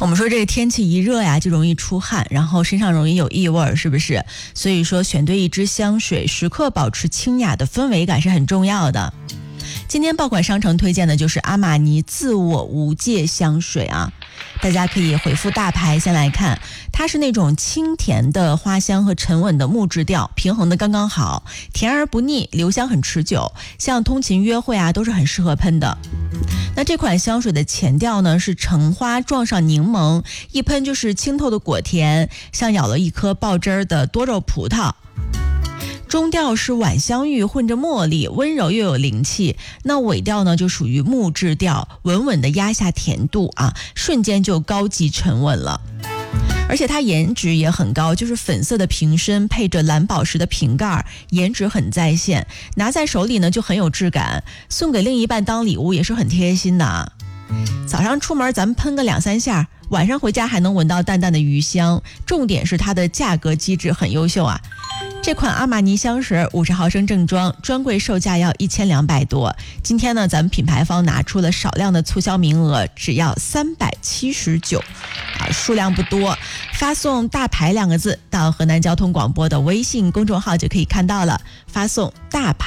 我们说这个天气一热呀，就容易出汗，然后身上容易有异味，是不是？所以说选对一支香水，时刻保持清雅的氛围感是很重要的。今天爆款商城推荐的就是阿玛尼自我无界香水啊，大家可以回复大牌先来看，它是那种清甜的花香和沉稳的木质调，平衡的刚刚好，甜而不腻，留香很持久，像通勤约会啊都是很适合喷的。那这款香水的前调呢是橙花撞上柠檬，一喷就是清透的果甜，像咬了一颗爆汁儿的多肉葡萄。中调是晚香玉混着茉莉，温柔又有灵气。那尾调呢就属于木质调，稳稳的压下甜度啊，瞬间就高级沉稳了。而且它颜值也很高，就是粉色的瓶身配着蓝宝石的瓶盖，颜值很在线，拿在手里呢就很有质感，送给另一半当礼物也是很贴心的啊。早上出门咱们喷个2-3下，晚上回家还能闻到淡淡的余香，重点是它的价格机制很优秀啊。这款阿玛尼香水50毫升正装，专柜售价要1200多。今天呢，咱们品牌方拿出了少量的促销名额，只要379啊，数量不多。发送大牌2个字到河南交通广播的微信公众号就可以看到了，发送大牌